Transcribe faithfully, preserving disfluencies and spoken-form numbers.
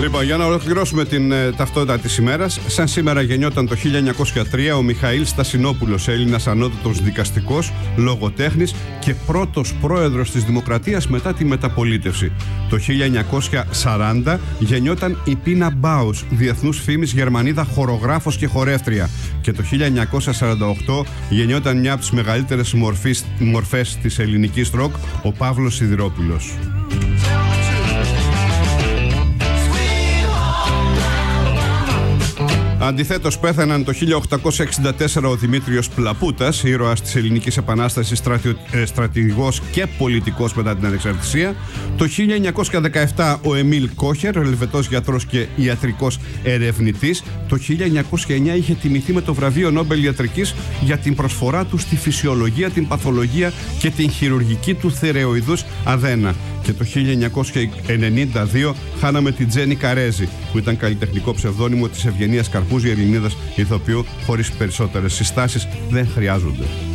Λοιπόν, για να ολοκληρώσουμε την ε, ταυτότητα της ημέρας, σαν σήμερα γεννιόταν το χίλια εννιακόσια τρία ο Μιχαήλ Στασινόπουλος, Έλληνας ανώτατος δικαστικός, λογοτέχνης και πρώτος πρόεδρος της Δημοκρατίας μετά τη μεταπολίτευση. Το χίλια εννιακόσια σαράντα γεννιόταν η Πίνα Μπάους, διεθνούς φήμης Γερμανίδα χορογράφος και χορεύτρια. Και το χίλια εννιακόσια σαράντα οκτώ γεννιόταν μια από τις μεγαλύτερες μορφές, μορφές της ελληνικής ροκ, ο Παύλος Σιδηρόπουλος. Αντιθέτως, πέθαναν το χίλια οκτακόσια εξήντα τέσσερα ο Δημήτριος Πλαπούτας, ήρωας της Ελληνικής Επανάστασης, στρατιω... ε, στρατηγός και πολιτικός μετά την ανεξαρτησία. Το χίλια εννιακόσια δεκαεπτά ο Εμίλ Κόχερ, ελβετός γιατρός και ιατρικός ερευνητής. Το χίλια εννιακόσια εννιά είχε τιμηθεί με το βραβείο Νόμπελ Ιατρικής για την προσφορά του στη φυσιολογία, την παθολογία και την χειρουργική του θερεοειδούς αδένα. Και το χίλια εννιακόσια ενενήντα δύο χάναμε την Τζένι Καρέζη, που ήταν καλλιτεχνικό ψευδόνυμο της Ευγενίας Καρπούζη, Ελληνίδας ηθοποιού, χωρίς περισσότερες συστάσεις, δεν χρειάζονται.